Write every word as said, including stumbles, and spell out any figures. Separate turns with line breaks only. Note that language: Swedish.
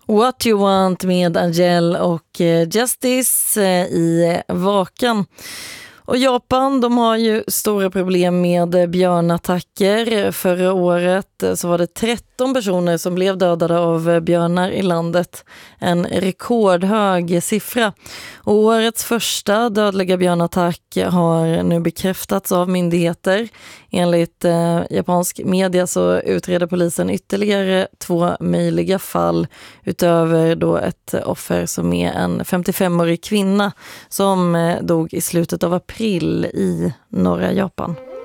What You Want med Angel och Justice i Vakan. Och Japan, de har ju stora problem med björnattacker. Förra året så var det tretton personer som blev dödade av björnar i landet. En rekordhög siffra. Och årets första dödliga björnattack har nu bekräftats av myndigheter. Enligt eh, japansk media så utreder polisen ytterligare två möjliga fall utöver då ett offer som är en femtiofemårig kvinna som eh, dog i slutet av april i norra Japan.